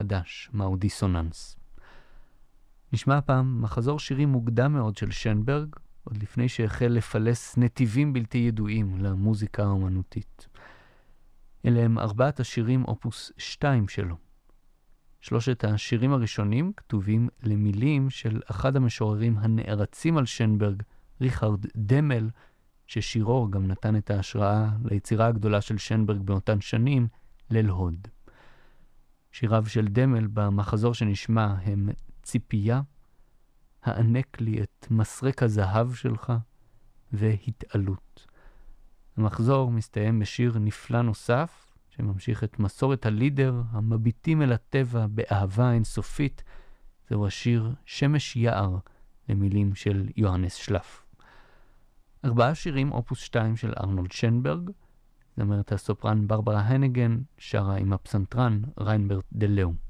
מחדש, מהו דיסוננס. נשמע הפעם מחזור שירים מוקדם מאוד של שנברג, עוד לפני שהחל לפלס נתיבים בלתי ידועים למוזיקה האומנותית. אלה הם 4 השירים אופוס 2 שלו. 3 השירים הראשונים כתובים למילים של אחד המשוררים הנערצים על שנברג, ריכרד דמל, ששירו גם נתן את ההשראה ליצירה הגדולה של שנברג באותן שנים, ליל הוד. שיריו של דמל במחזור שנשמע הם ציפייה, הענק לי את מסרק הזהב שלך, והתעלות. המחזור מסתיים בשיר נפלא נוסף, שממשיך את מסורת הלידר, המביטים אל הטבע באהבה אינסופית. זהו השיר שמש יער, למילים של יוהנס שלף. 4 שירים אופוס 2 של ארנולד שנברג, זאת אומרת הסופרן ברברה הנגן שרה עם הפסנתרן ריינברד דלאו.